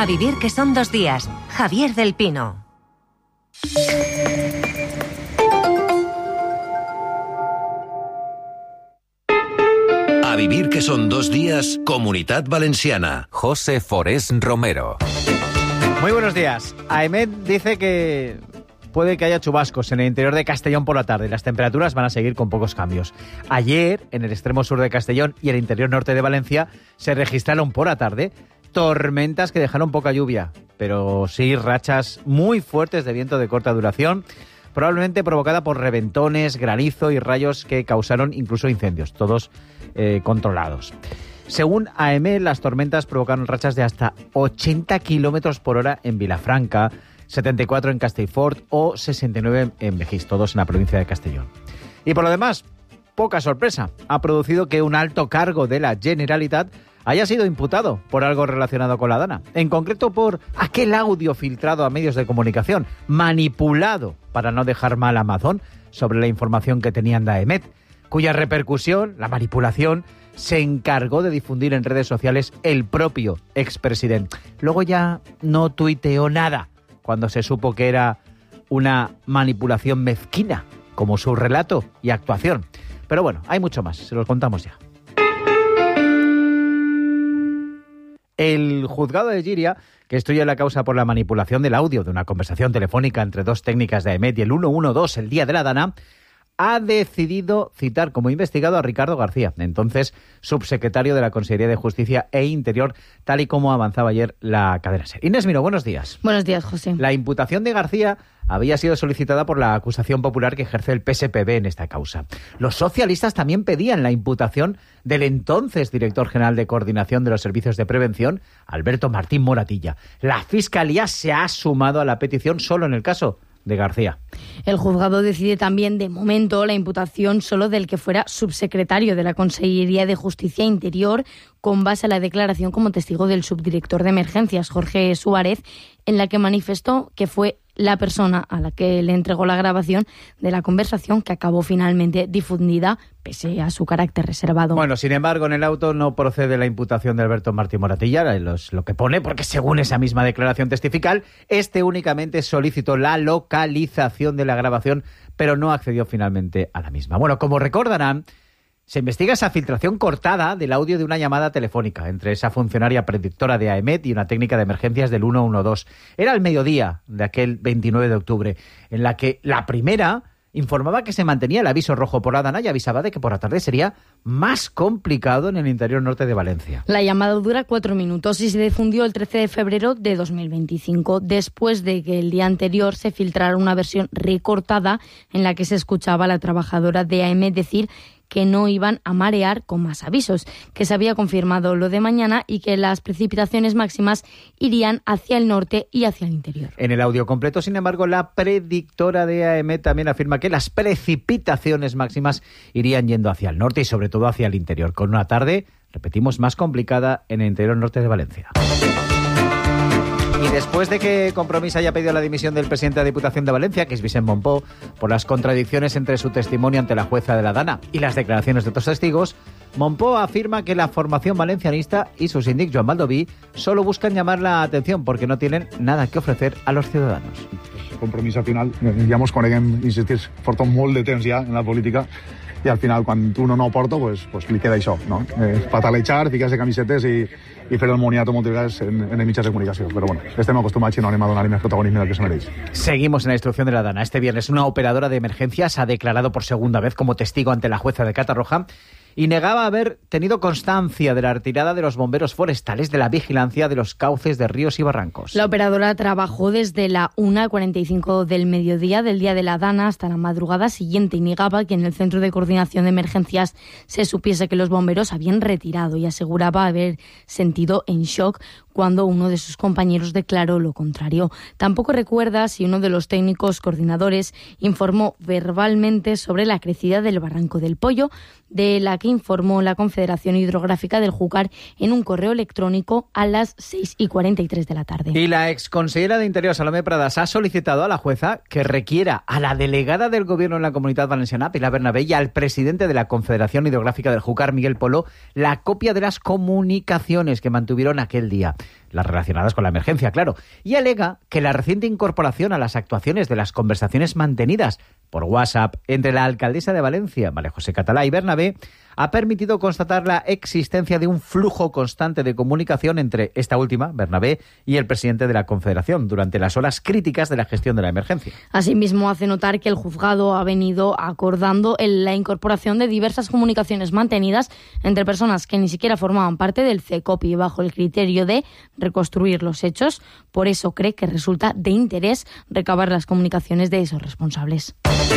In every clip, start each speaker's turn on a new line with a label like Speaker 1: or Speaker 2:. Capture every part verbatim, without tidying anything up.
Speaker 1: A vivir que son dos días. Javier del Pino.
Speaker 2: A vivir que son dos días, Comunitat Valenciana.
Speaker 3: José Forés Romero.
Speaker 4: Muy buenos días. AEMET dice que puede que haya chubascos en el interior de Castellón por la tarde. Las temperaturas van a seguir con pocos cambios. Ayer, en el extremo sur de Castellón y el interior norte de Valencia, se registraron por la tarde tormentas que dejaron poca lluvia, pero sí rachas muy fuertes de viento de corta duración, probablemente provocada por reventones, granizo y rayos que causaron incluso incendios, todos eh, controlados. Según AEMET, las tormentas provocaron rachas de hasta ochenta kilómetros por hora en Vilafranca, setenta y cuatro en Castellfort o sesenta y nueve en Begís, todos en la provincia de Castellón. Y por lo demás, poca sorpresa, ha producido que un alto cargo de la Generalitat haya sido imputado por algo relacionado con la Dana, en concreto por aquel audio filtrado a medios de comunicación, manipulado para no dejar mal a Amazon sobre la información que tenían de AEMET, cuya repercusión, la manipulación, se encargó de difundir en redes sociales el propio expresidente. Luego ya no tuiteó nada cuando se supo que era una manipulación mezquina, como su relato y actuación. Pero bueno, hay mucho más, se los contamos ya. El juzgado de Llíria, que instruye la causa por la manipulación del audio de una conversación telefónica entre dos técnicas de AEMET y el ciento doce el día de la Dana, ha decidido citar como investigado a Ricardo García, entonces subsecretario de la Consellería de Justicia e Interior, tal y como avanzaba ayer la cadena SER. Inés Miró, buenos días.
Speaker 5: Buenos días, José.
Speaker 4: La imputación de García había sido solicitada por la acusación popular que ejerce el P S P B en esta causa. Los socialistas también pedían la imputación del entonces director general de Coordinación de los Servicios de Prevención, Alberto Martín Moratilla. La Fiscalía se ha sumado a la petición solo en el caso de García.
Speaker 5: El juzgado decide también, de momento, la imputación solo del que fuera subsecretario de la Consellería de Justicia e Interior, con base a la declaración como testigo del subdirector de emergencias, Jorge Suárez, en la que manifestó que fue la persona a la que le entregó la grabación de la conversación que acabó finalmente difundida, pese a su carácter reservado.
Speaker 4: Bueno, sin embargo, en el auto no procede la imputación de Alberto Martín Moratilla, es lo que pone, porque según esa misma declaración testifical, este únicamente solicitó la localización de la grabación, pero no accedió finalmente a la misma. Bueno, como recordarán, se investiga esa filtración cortada del audio de una llamada telefónica entre esa funcionaria predictora de AEMET y una técnica de emergencias del ciento doce. Era el mediodía de aquel veintinueve de octubre, en la que la primera informaba que se mantenía el aviso rojo por la Dana y avisaba de que por la tarde sería más complicado en el interior norte de Valencia.
Speaker 5: La llamada dura cuatro minutos y se difundió el trece de febrero de dos mil veinticinco, después de que el día anterior se filtrara una versión recortada en la que se escuchaba a la trabajadora de AEMET decir que no iban a marear con más avisos, que se había confirmado lo de mañana y que las precipitaciones máximas irían hacia el norte y hacia el interior.
Speaker 4: En el audio completo, sin embargo, la predictora de AEMET también afirma que las precipitaciones máximas irían yendo hacia el norte y sobre todo hacia el interior, con una tarde, repetimos, más complicada en el interior norte de Valencia. Y después de que Compromís haya pedido la dimisión del presidente de la Diputación de Valencia, que es Vicent Mompó, por las contradicciones entre su testimonio ante la jueza de la Dana y las declaraciones de otros testigos, Mompó afirma que la formación valencianista y su síndic Joan Baldoví solo buscan llamar la atención porque no tienen nada que ofrecer a los ciudadanos.
Speaker 6: Compromís al final, ja mos coneguem, insistir, porta molt de temps ja en la política i al final quan uno no porta, pues, pues li queda això, no? Eh, patalejar, ficar-se camisetes i, i fer el moniato moltes vegades en, en els mitjans de comunicació. Però bueno, estem acostumats i no anem a donar-li més protagonisme del que se mereix.
Speaker 4: Seguimos en la instrucción de la Dana. Este viernes una operadora de emergencias ha declarado por segunda vez como testigo ante la jueza de Catarroja y negaba haber tenido constancia de la retirada de los bomberos forestales de la vigilancia de los cauces de ríos y barrancos.
Speaker 5: La operadora trabajó desde la una cuarenta y cinco del mediodía del día de la Dana hasta la madrugada siguiente y negaba que en el Centro de Coordinación de Emergencias se supiese que los bomberos habían retirado y aseguraba haber sentido en shock cuando uno de sus compañeros declaró lo contrario. Tampoco recuerda si uno de los técnicos coordinadores informó verbalmente sobre la crecida del Barranco del Pollo, de la que informó la Confederación Hidrográfica del Júcar en un correo electrónico a las seis y cuarenta y tres de la tarde.
Speaker 4: Y la exconsellera de Interior, Salomé Pradas, ha solicitado a la jueza que requiera a la delegada del Gobierno en la Comunitat Valenciana, Pilar Bernabé, y al presidente de la Confederación Hidrográfica del Júcar, Miguel Polo, la copia de las comunicaciones que mantuvieron aquel día. las relacionadas con la emergencia, claro, y alega que la reciente incorporación a las actuaciones de las conversaciones mantenidas por WhatsApp entre la alcaldesa de Valencia, María José Catalá, y Bernabé, ha permitido constatar la existencia de un flujo constante de comunicación entre esta última, Bernabé, y el presidente de la Confederación durante las horas críticas de la gestión de la emergencia.
Speaker 5: Asimismo, hace notar que el juzgado ha venido acordando la incorporación de diversas comunicaciones mantenidas entre personas que ni siquiera formaban parte del CECOPI bajo el criterio de reconstruir los hechos. Por eso cree que resulta de interés recabar las comunicaciones de esos responsables.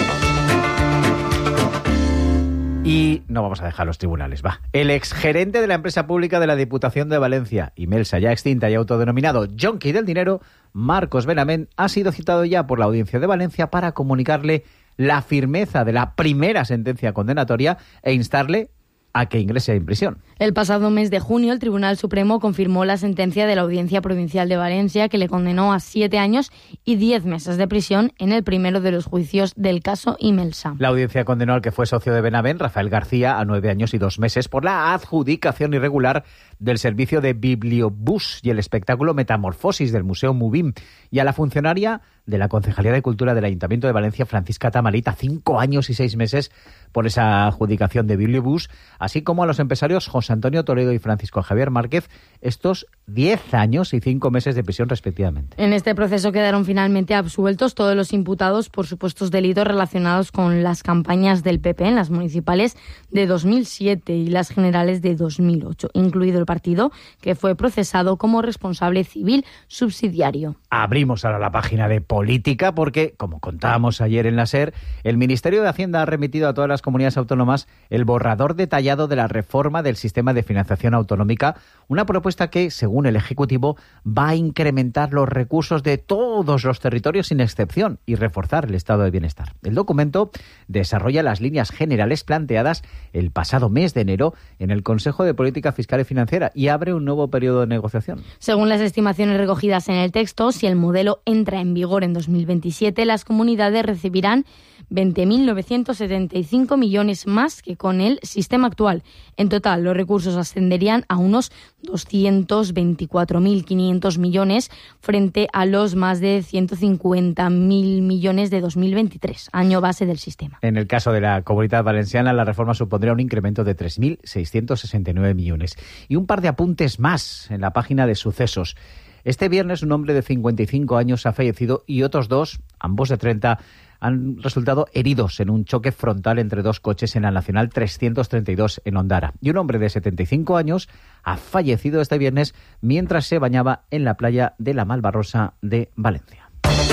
Speaker 4: Y no vamos a dejar los tribunales, va. El exgerente de la empresa pública de la Diputación de Valencia, Imelsa, ya extinta y autodenominado yonki del dinero, Marcos Benavent, ha sido citado ya por la Audiencia de Valencia para comunicarle la firmeza de la primera sentencia condenatoria e instarle a que ingrese en prisión.
Speaker 5: El pasado mes de junio, el Tribunal Supremo confirmó la sentencia de la Audiencia Provincial de Valencia que le condenó a siete años y diez meses de prisión en el primero de los juicios del caso Imelsa.
Speaker 4: La audiencia condenó al que fue socio de Benavent, Rafael García, a nueve años y dos meses por la adjudicación irregular del servicio de Bibliobús y el espectáculo Metamorfosis del Museo Mubim, y a la funcionaria de la Concejalía de Cultura del Ayuntamiento de Valencia, Francisca Tamalita, cinco años y seis meses por esa adjudicación de Bibliobús, así como a los empresarios José Antonio Toledo y Francisco Javier Márquez, estos diez años y cinco meses de prisión respectivamente.
Speaker 5: En este proceso quedaron finalmente absueltos todos los imputados por supuestos delitos relacionados con las campañas del P P en las municipales de dos mil siete y las generales de dos mil ocho, incluido el partido que fue procesado como responsable civil subsidiario.
Speaker 4: Abrimos ahora la página de política porque, como contábamos ayer en la SER, el Ministerio de Hacienda ha remitido a todas las comunidades autónomas el borrador detallado de la reforma del sistema de financiación autonómica, una propuesta que, según el Ejecutivo, va a incrementar los recursos de todos los territorios sin excepción y reforzar el estado de bienestar. El documento desarrolla las líneas generales planteadas el pasado mes de enero en el Consejo de Política Fiscal y Financiera y abre un nuevo periodo de negociación.
Speaker 5: Según las estimaciones recogidas en el texto, si el modelo entra en vigor en dos mil veintisiete, las comunidades recibirán veinte mil novecientos setenta y cinco millones más que con el sistema actual. En total, los recursos ascenderían a unos doscientos veinticuatro mil quinientos millones frente a los más de ciento cincuenta mil millones de dos mil veintitrés, año base del sistema.
Speaker 4: En el caso de la Comunidad Valenciana, la reforma supondría un incremento de tres mil seiscientos sesenta y nueve millones. Y un par de apuntes más en la página de sucesos. Este viernes un hombre de cincuenta y cinco años ha fallecido y otros dos, ambos de treinta, han resultado heridos en un choque frontal entre dos coches en la Nacional trescientos treinta y dos en Ondara. Y un hombre de setenta y cinco años ha fallecido este viernes mientras se bañaba en la playa de la Malvarrosa de Valencia.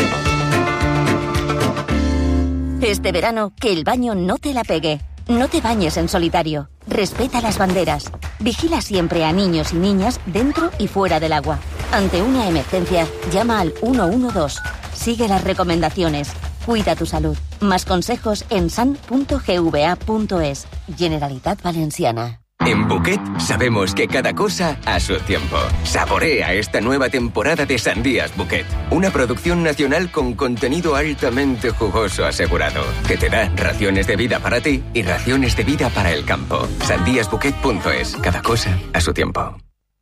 Speaker 7: Este verano, que el baño no te la pegue. No te bañes en solitario. Respeta las banderas. Vigila siempre a niños y niñas dentro y fuera del agua. Ante una emergencia, llama al uno uno dos. Sigue las recomendaciones. Cuida tu salud. Más consejos en san punto gva punto es. Generalitat Valenciana.
Speaker 8: En Buquet sabemos que cada cosa a su tiempo. Saborea esta nueva temporada de Sandías Buquet, una producción nacional con contenido altamente jugoso asegurado, que te da raciones de vida para ti y raciones de vida para el campo. sandías buquet punto es. Cada cosa a su tiempo.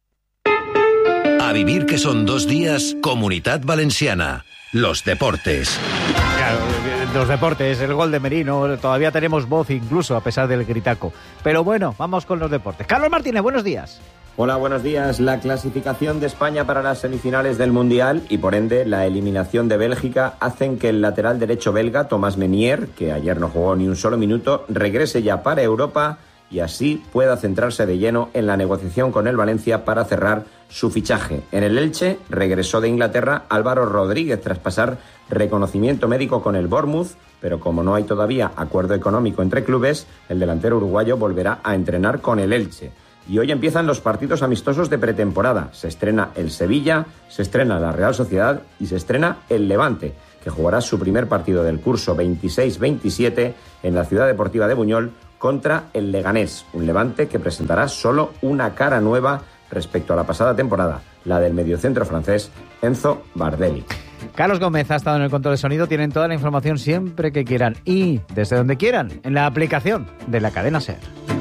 Speaker 2: A vivir que son dos días, Comunitat Valenciana. Los deportes.
Speaker 4: Claro, los deportes, el gol de Merino, todavía tenemos voz incluso a pesar del gritaco. Pero bueno, vamos con los deportes. Carlos Martínez, buenos días.
Speaker 9: Hola, buenos días. La clasificación de España para las semifinales del Mundial y por ende la eliminación de Bélgica hacen que el lateral derecho belga, Thomas Meunier, que ayer no jugó ni un solo minuto, regrese ya para Europa y así pueda centrarse de lleno en la negociación con el Valencia para cerrar su fichaje. En el Elche regresó de Inglaterra Álvaro Rodríguez tras pasar reconocimiento médico con el Bournemouth, pero como no hay todavía acuerdo económico entre clubes, el delantero uruguayo volverá a entrenar con el Elche. Y hoy empiezan los partidos amistosos de pretemporada. Se estrena el Sevilla, se estrena la Real Sociedad y se estrena el Levante, que jugará su primer partido del curso veintiséis veintisiete en la Ciudad Deportiva de Buñol contra el Leganés, un Levante que presentará solo una cara nueva respecto a la pasada temporada, la del mediocentro francés Enzo Bardelli.
Speaker 4: Carlos Gómez ha estado en el control de sonido. Tienen toda la información siempre que quieran y desde donde quieran en la aplicación de la cadena SER.